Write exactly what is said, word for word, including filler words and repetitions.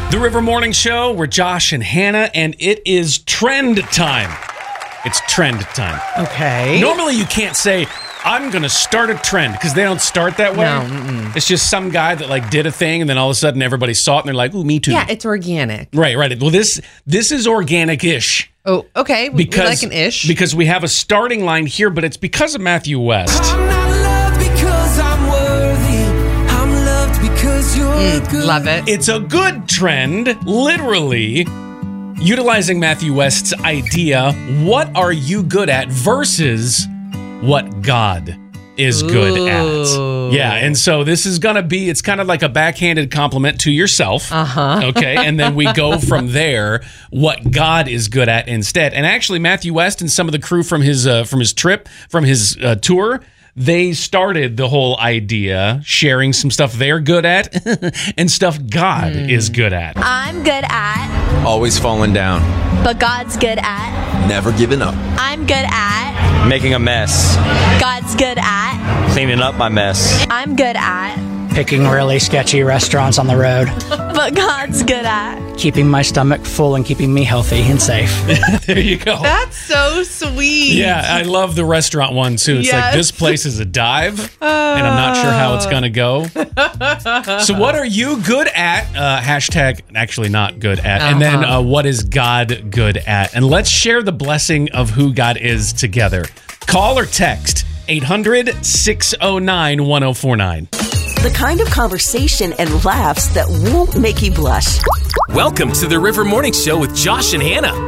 The River Morning Show, we're Josh and Hannah, and it is trend time. It's trend time. Okay. Normally you can't say, I'm going to start a trend, because they don't start that way. No, mm-mm. It's just some guy that like did a thing, and then all of a sudden everybody saw it, and they're like, ooh, me too. Yeah, it's organic. Right, right. Well, this this is organic-ish. Oh, okay. We, Because, we like an ish. Because we have a starting line here, but it's because of Matthew West. I'm not loved because I'm worthy. I'm loved because you're Mm, good. love it. It's a good trend, literally, utilizing Matthew West's idea, what are you good at versus what God is good Ooh. at. Yeah, and so this is going to be, it's kind of like a backhanded compliment to yourself. Uh-huh. Okay, and then we go from there, what God is good at instead. And actually, Matthew West and some of the crew from his uh, from his trip, from his uh, tour, they started the whole idea, sharing some stuff they're good at and stuff God Mm. is good at. I'm good at, Always falling down. but God's good at. Never giving up. I'm good at, Making a mess. God's good at. Cleaning up my mess. I'm good at, Picking really sketchy restaurants on the road. but God's good at. Keeping my stomach full and keeping me healthy and safe. There you go. That's so sweet. Yeah, I love the restaurant one too. It's like, Yes. this place is a dive, and I'm not sure how it's going to go. So what are you good at? Uh, hashtag actually not good at. And then Uh-huh. uh, what is God good at? And let's share the blessing of who God is together. Call or text eight hundred, six oh nine, one oh four nine. The kind of conversation and laughs that won't make you blush. Welcome to the River Morning Show with Josh and Hannah